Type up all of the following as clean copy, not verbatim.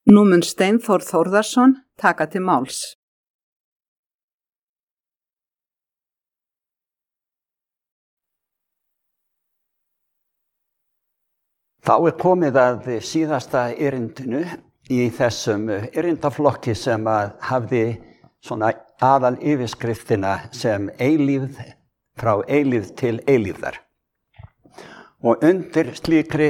Nú mun Steinþór Þórðarson taka til máls. Þá komið að síðasta erindinu í þessum erindaflokki sem hafði svona aðal yfirskriftina sem eilífð frá eilífð til eilífðar. Og undir slíkri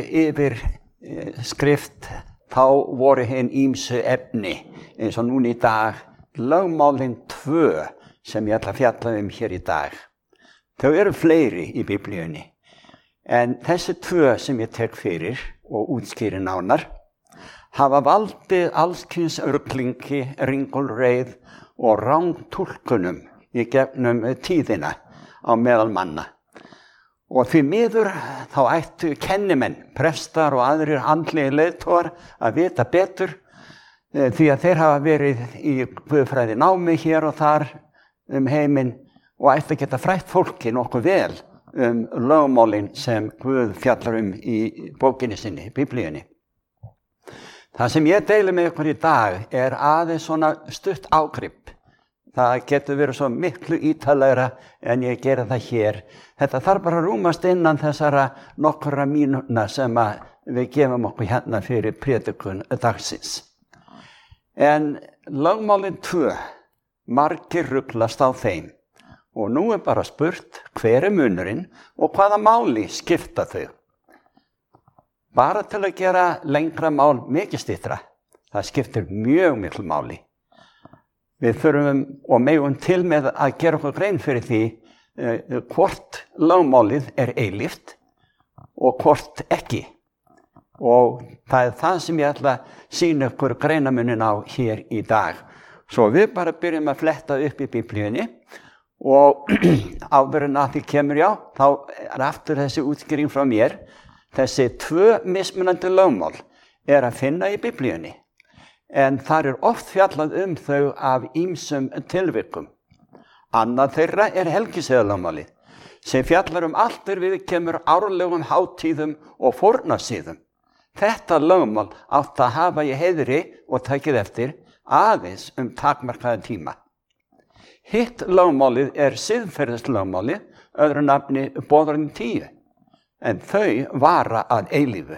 yfirskrift þá voru hin ýmsu efni eins og núna í dag lögmálin 2 sem ég ætla að fjalla hér í dag. Þau eru fleiri í Biblíunni. En þessi 2 sem ég tek fyrir og útskýri nánar hafa valdið allskyns ruglingi, ringulreið og rangtúlkunum í gegnum tíðina á meðal manna. Og því miður þá ættu kennimenn, prestar og aðrir andlegir leiðtogar að vita betur því að þeir hafa verið í guðfræði námi hér og þar heiminn og ættu að geta frætt fólki nokkuð vel lögmálin sem Guð fjallar í bókinni sinni, Biblíunni. Það sem ég deili með ykkur í dag aðeins svona stutt ágrip. Það getur verið svo miklu ítarlegra en ég gera það hér. Þetta þarf bara að rúmast innan þessara nokkra mínútna sem við gefum okkur hérna fyrir prédikun dagsins. En lögmálin 2, margir ruglast á þeim. Og nú bara spurt hver munurinn og hvaða máli skipta þau. Bara til að gera lengra mál mikið styttra. Það skiptir mjög miklu máli. Við þurfum og megum til með að gera okkur grein fyrir því hvort lögmálið eilíft og hvort ekki. Og það það sem ég ætla að sýna ykkur greinamunin á hér í dag. Svo við bara byrjum að fletta upp í Biblíunni. Og áður en að því kemur þá aftur þessi útskýring frá mér. Þessi 2 mismunandi lögmál að finna í Biblíunni. En þar oft fjallað þau af ýmsum tilvikum. Annað þeirra helgisiðalögmálið, sem fjallar allt viðkemur árlegum hátíðum og fórnarsíðum. Þetta lögmál átt að hafa í heiðri og takið eftir aðeins takmarkaðan tíma. Hitt lögmálið siðferðislögmálið, öðru nafni boðorðin 10, en þau vara að eilífu.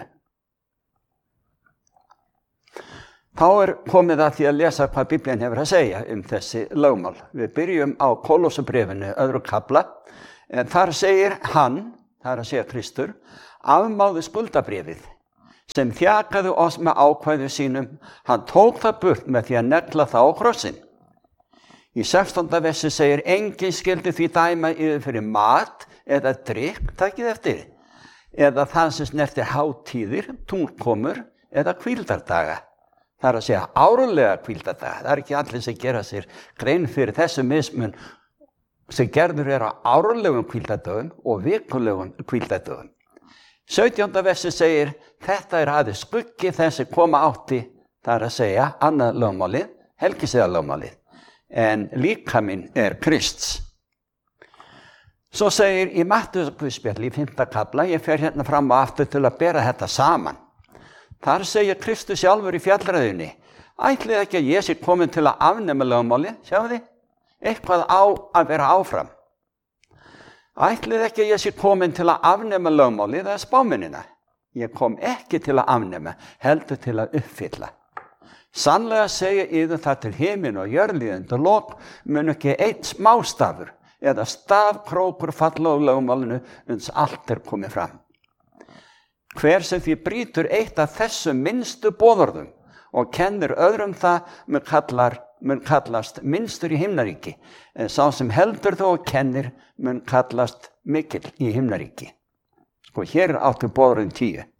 Þá komið að því að lesa hvað Biblían hefur að segja þessi lögmál. Við byrjum á Kólossabréfinu, öðru kafla, en þar segir hann, það að segja Kristur, afmáði skuldabréfið, sem þjakaði oss með ákvæðu sínum, hann tók það burt með því að negla það á krossinn. Í 16. versi segir, enginn skyldi því dæma yfir fyrir mat eða drykk, takið eftir, eða það sem snertir hátíðir, tunglkomur eða hvíldardaga. Það að segja árlega hvíldardaga. Það ekki allir sem gera sér grein fyrir þessu mismun sem gerður á árlegum hvíldardögum og vikulegum hvíldardögum. 17. versi segir, þetta aðeins skuggi þess sem koma átti, það að segja annað lögmálið, helgisiðalögmálið. En líkaminn Krists. Svo segir í Mattheusarguðspjalli í 5. kafla, ég fer hérna fram og aftur til að bera þetta saman. Þar segir Kristus sjálfur í fjallræðunni, ætlið ekki að ég sé komin til að afnema lögmálið, sjáu þið, eitthvað á að vera áfram. Ætlið ekki að ég sé komin til að afnema lögmálið eða spámennina. Ég kom ekki til að afnema, heldur til að uppfylla. Sannlega segja yður það til himinn og jörðlíðendur lok mun ekki einn smástafur eða stafkrókur falla á lögmálinu uns allt komið fram. Hver sem því brýtur eitt af þessum minnstu boðorðum og kennir öðrum það mun kallast minnstur í himnaríki, en sá sem heldur þó og kennir mun kallast mikill í himnaríki. Sko, hér áttu boðorðin 10.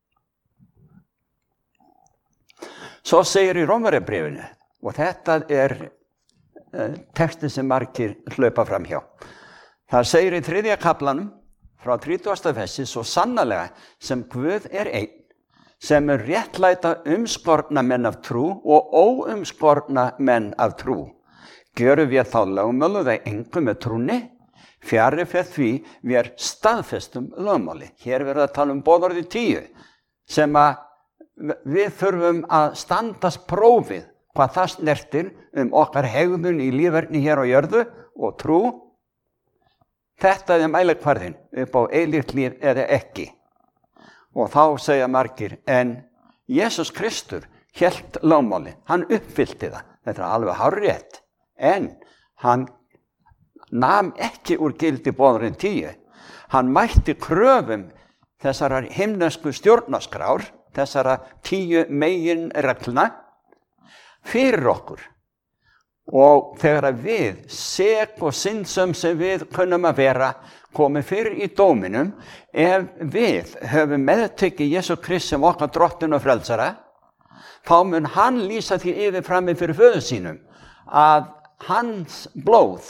Svo segir í Rómverjabréfinu, og þetta textin sem margir hlaupa fram hjá. Það segir í 3. kaflanum, frá 30. versi, svo sannarlega sem Guð einn, sem réttlæta umskorna menn af trú og óumskorna menn af trú. Gjörum við þá lögmálu það engum með trúni, fjarri fyrir því við staðfestum lögmáli. Hér verður að tala boðorðið 10, sem við þurfum að standast prófið hvað það snertir okkar hegðun í lífverðni hér á jörðu og trú. Þetta mælikvarðinn upp á eilíft líf eða ekki. Og þá segja margir, en Jesús Kristur hélt lögmáli, hann uppfyllti það. Þetta alveg hárrétt, en hann nam ekki úr gildi boðorðin 10. Hann mætti kröfum þessara himnesku stjórnarskrár, þessara 10 meginreglna fyrir okkur. Og þegar við, sek og syndsöm sem við kunnum að vera, komið fyrir í dóminum, ef við höfum meðtekið Jesú Krist sem okkar drottinn og frelsara, þá mun hann lýsa því yfir frammi fyrir föður sínum að hans blóð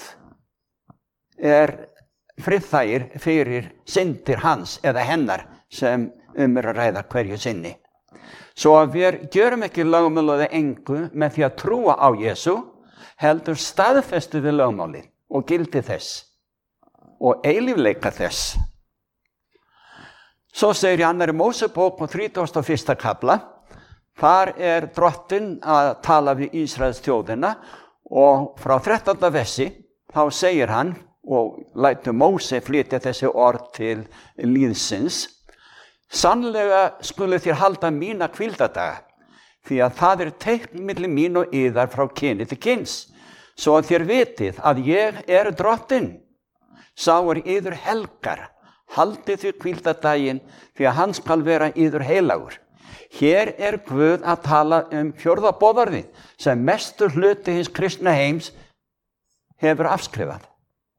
friðþægir fyrir syndir hans eða hennar sem að ræða hverju sinni. Svo að við gjörum ekki lögmálið engu með því að trúa á Jesú, heldur staðfestu við lögmálið og gildi þess og eilífleika þess. Svo segir í 2. Mósebók og 31. kafla, þar drottinn að tala við Ísraels þjóðina og frá 13. versi þá segir hann og lætur Móse flytja þessi orð til lýðsins: sannlega skulu þér halda mína hvíldardaga, því að það teikn milli mín og yðar frá kyni til kyns, svo að þér vitið að ég drottinn. Sá yður helgar, haldið því hvíldardaginn, því að hann skal vera yður heilagur. Hér Guð að tala 4. boðorðið sem mestur hluti hins kristna heims hefur afskrifað.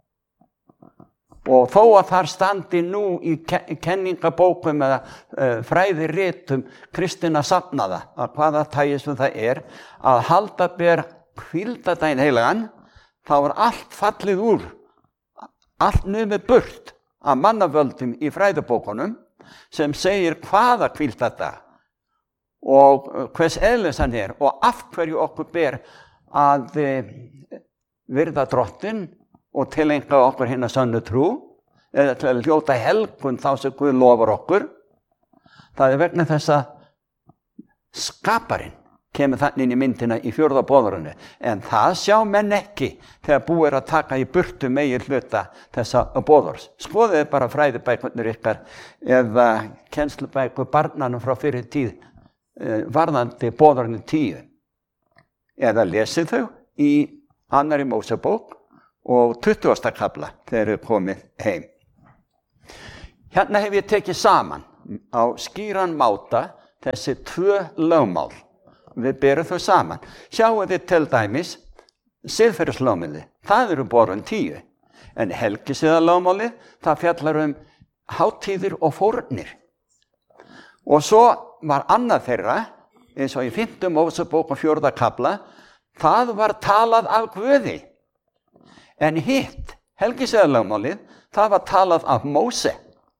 Og þó að þar standi nú í kenningabókum eða fræðiritum kristinna safnaða, að hvaða tagi sem það að halda ber hvíldardaginn heilagan, þá allt fallið úr, allt numið burt af mannavöldum í fræðibókunum sem segir hvaða hvíldardag og hvers eðlis hann og af hverju okkur ber að virða drottinn og tileinka okkur hina sönnu trú, eða til að hljóta helgun þá sem Guð lofar okkur. Það vegna þess að skaparinn kemur þannig inn í myndina í 4. boðorðinu, en það sjá menn ekki þegar búið að taka í burtu megin hluta þessa boðorðs. Skoðið bara fræðibækurnar ykkar eða kennslubækur barnanum frá fyrir tíð varðandi boðorðinu 10, eða lesið þau í 2. Mósebók og 20. kafla þegar komið heim. Hérna hef ég tekið saman á skýran máta þessi 2 lögmál. Við berum þau saman. Sjáu þið til dæmis siðferðislögmálið, það boðorðin 10, en helgisiðalögmálið, það fjallar hátíðir og fórnir. Og svo var annað þeirra, eins og í 5. Mósebók og 4. kafla, það var talað af Guði. En hitt, helgisiðalögmálið, það var talað af Móse.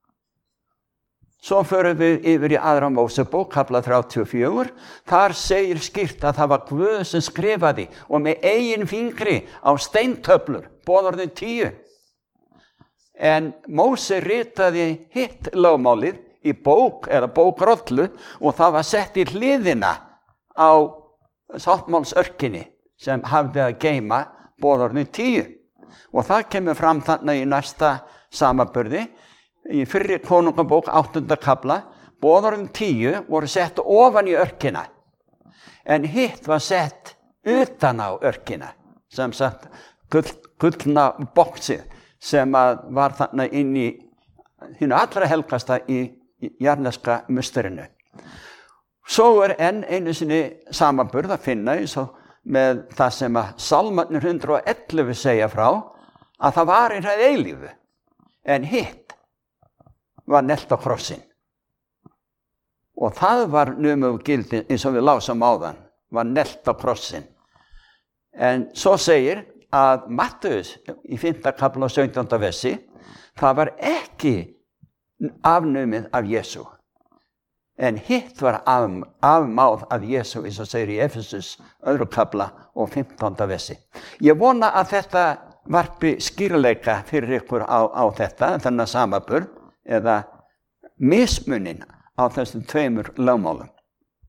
Svo förum við yfir í 2. Mósebók, kafla 34, þar segir skýrt að það var Guð sem skrifaði og með eigin fingri á steintöflur, boðorðin 10. En Móse ritaði hitt lögmálið í bók eða bókrollu og það var sett í hliðina á sáttmálsörkinni sem hafði að geyma boðorðin 10. Og það kemur fram þannig í næsta samanburði, í 1. konungabók 8. kafla, boðorðin 10 voru sett ofan í örkina, en hitt var sett utan á örkina, sem sagt gullna boxið sem var þannig inn í hinu allra helgasta í jarneska musterinu. Svo enn einu sinni samanburð að finna eins og með það sem að Salmarnir 111 segja frá, að það var það eilífu, en hitt var nelt á krossinn. Og það var numið gildi, eins og við lásum áðan, var nelt á krossinn. En svo segir að Mattheus í 5. kafla og 17. versi, það var ekki afnumið af Jesú. En hitt var afmáð af Jesú, eins og segir í Efesus 2. kafla og 15. versi. Ég vona að þetta varpi skýrleika fyrir ykkur á þetta, þennan samanburð, eða mismunin á þessum 2 lögmálum.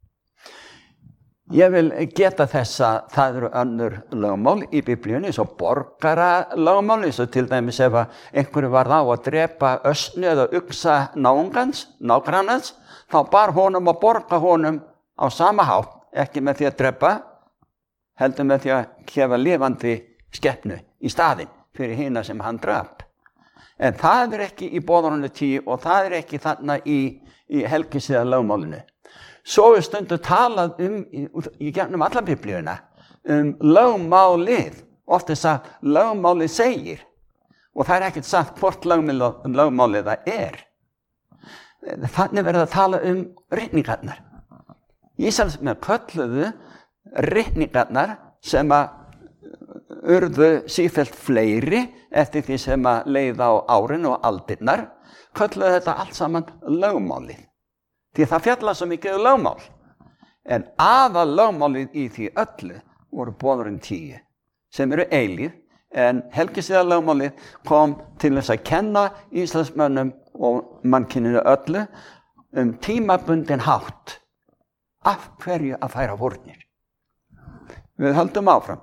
Ég vil geta þess að það eru önnur lögmál í Biblíunni, svo borgaralögmál, eins og til dæmis ef einhverju var á að drepa ösnu eða uxa nágrannans, þá bar honum að borga honum á sama hátt, ekki með því að drepa, heldur með því að gefa lifandi skepnu í staðinn fyrir hina sem hann drap. En það er ekki í boðorðinu 10 og það er ekki þarna í helgisiðalögmálinu. Svo er stundu talað í gegnum alla Biblíuna lögmálið. Oft er sagt lögmálið segir og það er ekkert sagt hvort lögmálið það er. Þannig verður að tala ritningarnar. Ísraelsmenn kölluðu ritningarnar sem að urðu sífellt fleiri eftir því sem að leið á árin og aldirnar, kölluðu þetta allt saman lögmálið. Því það fjalla svo mikið lögmál. En aðal lögmálið í því öllu voru boðorðin 10, sem eru eilíð, en helgisiðalögmálið kom til þess að kenna Ísraelsmönnum og mannkyninu öllu tímabundin hátt af hverju að færa fórnir. Við höldum áfram.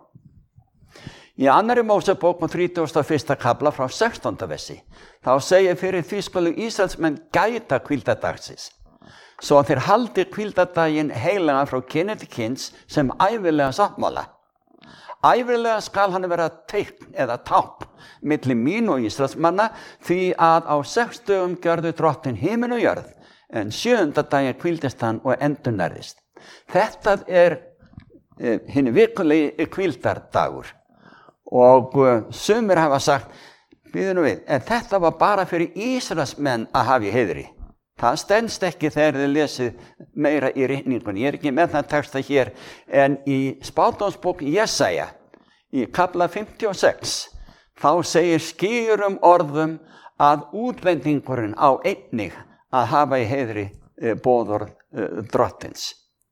Í 2. Mósebók 31. kafla frá 16. versi, þá segir fyrir því skulu Ísraelsmenn gæta hvíldardagsins, svo að þeir haldi hvíldardaginn heilagan frá kyni til kyns sem ævilega sáttmála. Ævilega skal hann vera teikn eða tákn milli mín og Ísraelsmanna, því að á 6 dögum gjörðu Drottinn himinn og jörð, en 7. daginn hvíldist hann og endurnærðist. Þetta er hinn vikulegi hvíldardagur. Og sumir hafa sagt, bíðu nú við, en þetta var bara fyrir Ísraelsmenn að hafa í heiðri. Það stenst ekki þegar þið lesið meira í ritningunni. Ég er ekki með það texta hér, en í spádómsbók Jesaja, í kafla 56, þá segir skýrum orðum að útlendingurinn á einnig að hafa í heiðri boðorð Drottins.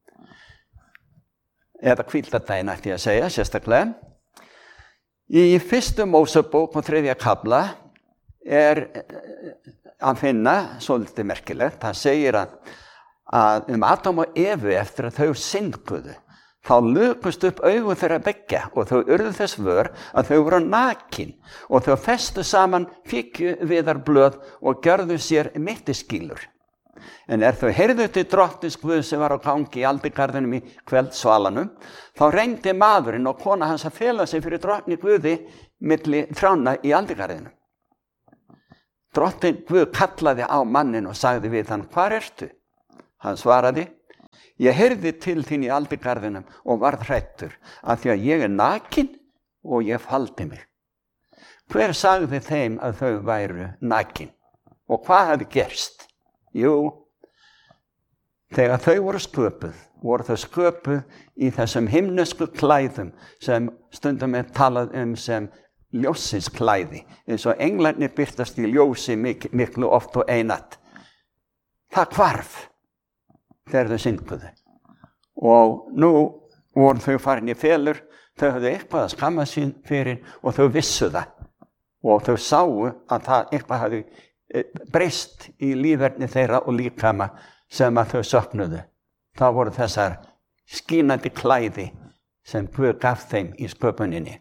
Eða hvíldardaginn ætti ég að segja, sérstaklega. Í 1. Mósebók 3. kafla er að finna svolítið merkilegt. Það segir að Adam og Evu eftir að þau synguðu, þá lukust upp augu þeirra beggja og þau urðu þess vör að þau voru nakin og þau festu saman fíkjuviðarblöð og gjörðu sér mittiskýlur. En þau heyrðu til Drottins Guð sem var á gangi í aldigarðinum í kvöldsvalanum, þá reyndi maðurinn og kona hans að fela sig fyrir Drottni Guði milli trjána í aldigarðinum. Drottinn Guð kallaði á mannin og sagði við hann, hvar ertu? Hann svaraði, ég heyrði til þín í aldigarðinum og varð hræddur, af því að ég er nakin og ég faldi mig. Hver sagði þeim að þau væru nakin? Og hvað hafði gerst? Jú, þegar þau voru þau sköpuð í þessum himnesku klæðum sem stundum er talað sem ljósins klæði, eins og englarnir birtast í ljósi miklu oft og einatt. Það hvarf þegar þau synguðu. Og nú voru þau farin í felur, þau höfðu eitthvað að skamma sín fyrir og þau vissu það. Og þau sáu að það eitthvað hafði breyst í líferni þeirra og líkama sem að þau söknuðu. Það voru þessar skínandi klæði sem Guð gaf þeim í sköpuninni.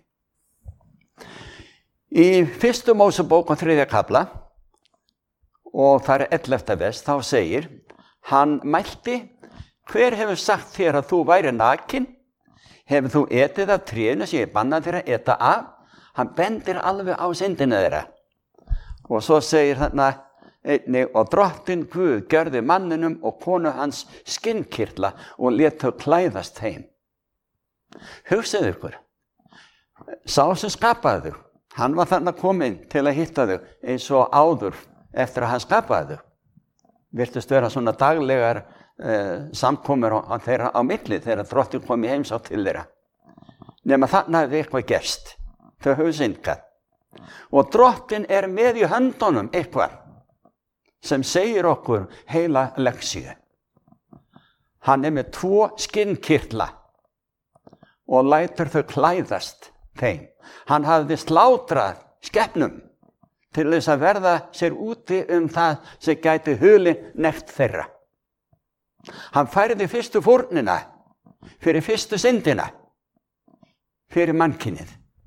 Í 1. Mósebók 3. kafla og það er 11. vers, þá segir, hann mælti, hver hefur sagt þér að þú væri nakin? Hefur þú etið af trénu sem ég bannaði þér að eta af? Hann bendir alveg á syndina þeirra. Og svo segir þarna einnig, og Drottinn Guð gjörði manninum og konu hans skinnkirtla og lét þau klæðast heim. Hugsið ykkur, sá sem skapaði þau, hann var þarna kominn til að hitta þau eins og áður eftir að hann skapaði þau. Virtust vera svona daglegar samkomur þeirra á milli þegar Drottinn kom í heimsókn til þeirra. Nema þarna hefði eitthvað gerst, þau höfðu syndgað. Og Drottinn er með í höndunum eitthvað sem segir okkur heila leksíu. Hann er með 2 skinnkirtla og lætur þau klæðast þeim. Hann hafði slátrað skepnum til þess að verða sér úti það sem gæti hulin nekt þeirra. Hann færði fyrstu fórnina fyrir fyrstu syndina, fyrir mannkynið.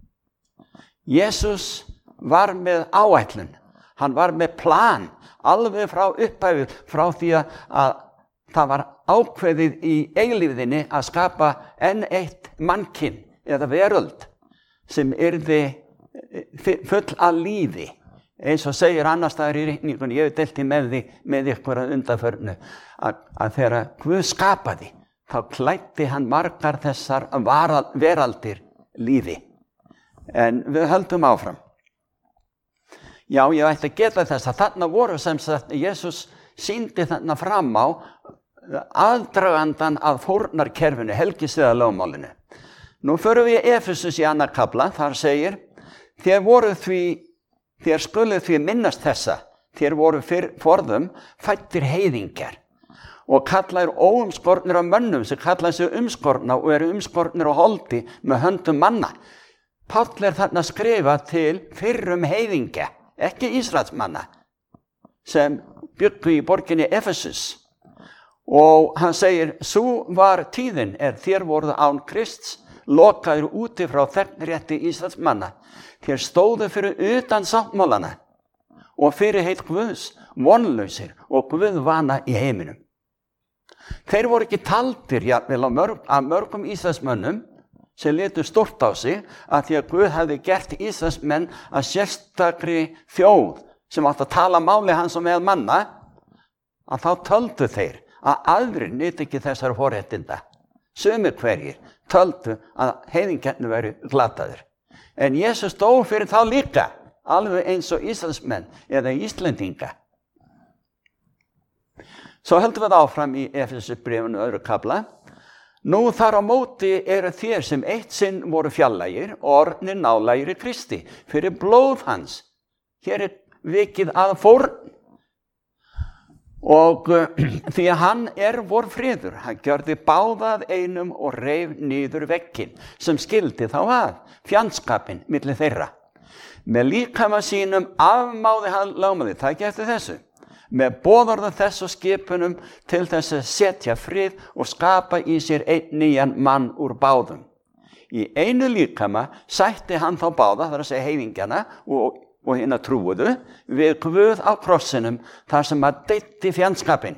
Jesus var með áætlun, hann var með plan, alveg frá upphæfið, frá því að það var ákveðið í eilífðinni að skapa enn eitt mannkyn eða veröld sem yrði full af lífi. Eins og segir annars staðar í ritningunni, ég hef deilt í með ykkur að undanförnu, að þegar Guð skapaði, þá klæddi hann margar þessar veraldir lífi. En við höldum áfram. Já, ég ætti að geta þess að þarna voru sem sagt, Jesus sýndi þarna fram á aðdragandan að fórnarkerfinu, helgisiðalögmálinu. Nú förum við í Efesus í annar kafla, þar segir, þér skuluð því minnast þessa, þér voru forðum fæddir heiðingjar og kallaðir óumskornir af mönnum sem kallaði sig umskorna og eru umskornir á holdi með höndum manna. Páll þarna skrifa til fyrrum heiðingja, ekki Ísraelsmanna, sem bjuggu í borginni Efesus. Og hann segir, sú var tíðin þér voruð án Krists, lokaður úti frá þegnrétti Ísraelsmanna. Þér stóðu fyrir utan sáttmálana og fyrir heit Guðs, vonlausir og Guðvana í heiminum. Þeir voru ekki taldir jafnvel af mörgum Ísraelsmönnum sem litu stórt á sig að því að Guð hefði gert Ísraelsmenn að sérstakri þjóð sem átti að tala máli hans og með manna, að þá töldu þeir að aðrir nyti ekki þessar forréttinda. Sumir hverjir töldu að heiðingjarnir væru glataðir. En Jesus stóð fyrir þá líka, alveg eins og Ísraelsmenn eða Íslendinga. Svo höldum við áfram í Efesubréfinu öðru kafla. Nú þar á móti eru þér sem eitt sinn voru fjarlægir, orðnir nálægir í Kristi, fyrir blóð hans. Hér vikið að fórn. Og því að hann vor friður, hann gjörði báða að einum og reif niður vegginn sem skildi þá að, fjandskapinn milli þeirra. Með líkama sínum afmáði hann lögmálið, það ekki eftir þessu, með boðorðum þess og skipunum til þess að setja frið og skapa í sér einn nýjan mann úr báðum. Í einu líkama sætti hann þá báða, það að segja heiðingjana og hina trúuðu, við Guð á krossinum þar sem að deyti fjandskapinn.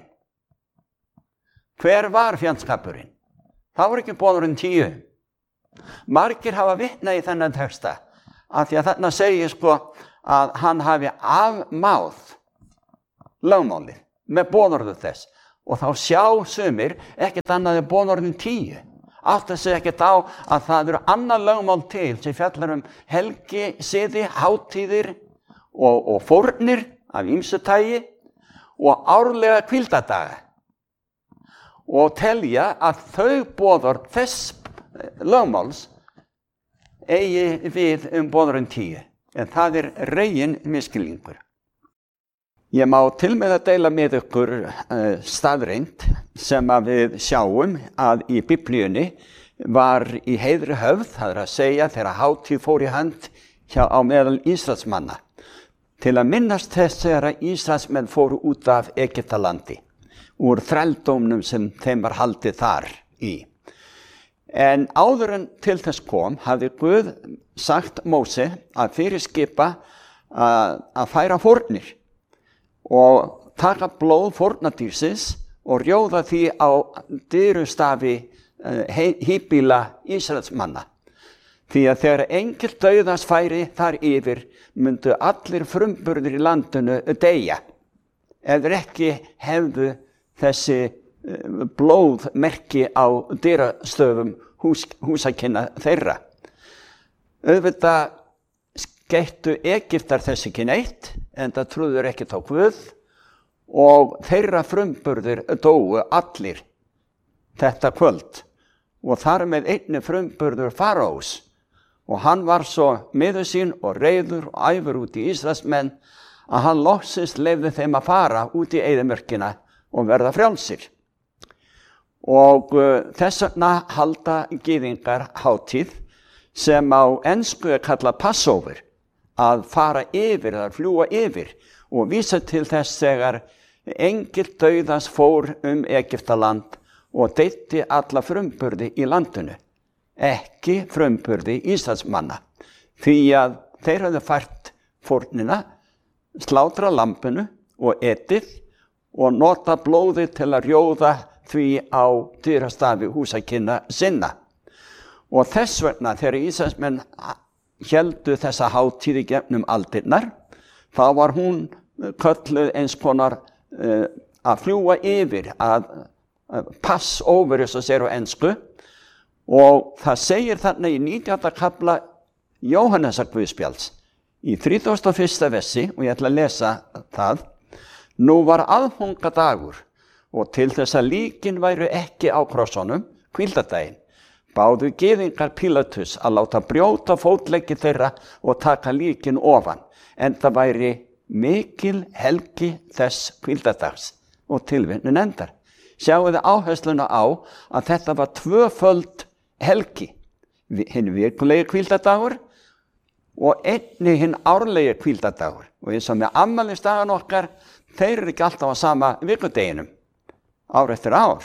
Hver var fjandskapurinn? Það voru ekki boðorðin 10. Margir hafa vitnað í þennan texta, af því að þarna segir að hann hafi afmáð lögmálið með boðorðu þess. Og þá sjá sumir ekkert annað en boðorðin 10. Átti sig ekkert á að það eru annað lögmál til sem fjallar helgi, siði, hátíðir og fórnir af ýmsu tagi og árlega hvíldadaga. Og telja að þau boðorð þess lögmáls eigi við boðorðin 10. En það regin misskilningur. Ég má til með að deila með ykkur staðreynd sem að við sjáum að í Biblíunni var í heiðri höfð, það að segja þegar hátíð fór í hönd á meðal Ísraelsmanna, til að minnast þess þegar Ísraelsmenn fóru út af Egyptalandi, úr þrældómnum sem þeim var haldið þar í. En áður en til þess kom, hafði Guð sagt Móse að fyrirskipa að færa fórnir og taka blóð fórnardýrsins og rjóða því á dyrustafi híbýla Ísraelsmanna. Því að þegar engil dauðans færi þar yfir, myndu allir frumburðir í landinu deyja, ef þeir ekki hefðu þessi blóðmerki á dyrastöfum húsakynna þeirra. Auðvitað skeyttu Egyptar þess ekki neitt, en það trúður ekkert á Guð, og þeirra frumburðir dóu allir þetta kvöld. Og þar með einni frumburður Faraós, og hann var svo miður sín og reiður og æfur út í Ísraelsmenn að hann loksins leyfði þeim að fara út í eyðimörkina og verða frjálsir. Og þess vegna halda gyðingar hátíð sem á ensku kallað Passover, að fara yfir, að fljúga yfir og vísa til þess þegar engil dauðans fór Egyptaland og deyti alla frumburði í landinu, ekki frumburði Ísraelsmanna, því að þeir höfðu fært fórnina, slátra lambinu og etið og nota blóðið til að rjóða því á dyrastafi húsakynna sinna. Og þess vegna þegar Ísraelsmenn héldu þessa hátíð í gegnum aldirnar, þá var hún kölluð eins konar að fljúga yfir, að pass over, eins og segir á ensku, og það segir þarna í 19. kafla Jóhannesar Guðspjalls í 31. versi, og ég ætla að lesa það: Nú var aðfangadagur, og til þess að líkin væru ekki á krossunum, hvíldardaginn, báðu gyðingar Pílatus að láta brjóta fótleggi þeirra og taka líkin ofan, en það væri mikil helgi þess hvíldardags, og tilvitnun endar. Sjáu þið áhersluna á að þetta var tvöföld helgi, hinn vikulegi hvíldardagur og einnig hinn árlegi hvíldardagur. Og eins og með afmælisdagan okkar, þeir eru ekki alltaf á sama vikudeginum, ár eftir ár.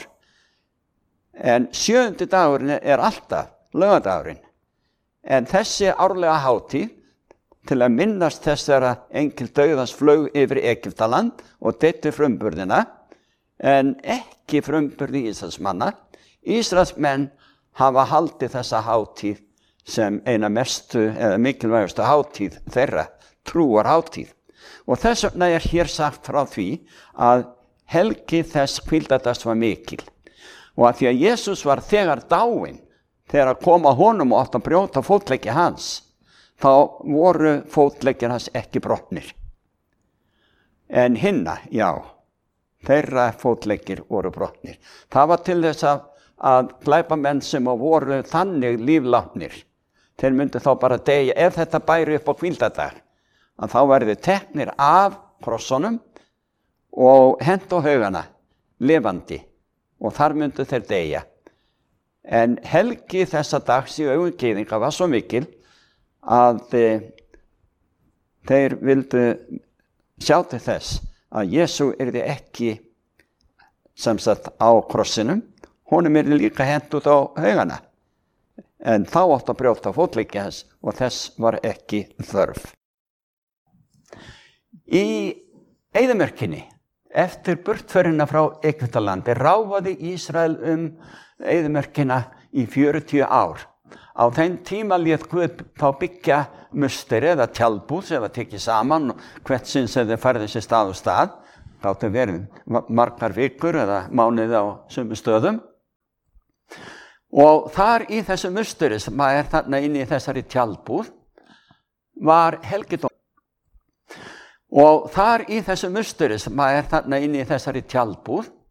En 7. dagurinn er alltaf laugardagurinn. En þessi árlega hátíð, til að minnast þess þegar engil dauðans flaug yfir Egyptaland og deyti frumburðina, en ekki frumburði Ísraelsmanna. Ísraelsmenn hafa haldið þessa hátíð sem eina mestu eða mikilvægustu hátíð þeirra, trúarhátíð. Og þess vegna er hér sagt frá því að helgi þess hvíldardags var mikil. Og að því að Jesús var þegar dáinn, þegar að koma honum og átt að brjóta fótleggi hans, þá voru fótleggir hans ekki brotnir. En hinna, já, þeirra fótleggir voru brotnir. Það var til þess að glæpamenn sem voru þannig líflátnir, þeir myndu þá bara deyja, ef þetta bæri upp á hvíldardag, að þá verði teknir af krossunum og hent á haugana, lifandi, og þar myndu þeir deyja. En helgi þessa dags í augum gyðinga var svo mikil að þeir vildu sjá til þess að Jesú yrði ekki sem sagt á krossinum, honum yrði líka hent út á haugana, en þá átt að brjóta fótleggi hans og þess var ekki þörf. Í eyðimörkinni, eftir burtförina frá Egyptalandi, ráfaði Ísrael eyðimörkina í 40 ár. Á þeim tíma lét Guð þá byggja musteri eða tjaldbúð sem var tekið saman og hvert sinn sem þeir færði sér stað og stað. Gátu verið margar vikur eða mánuði á sömu stöðum. Og þar í þessu musteri sem er þarna inni í þessari tjaldbúð var helgidóm. Og þar í þessu musteri sem er þarna inni í þessari tjaldbúð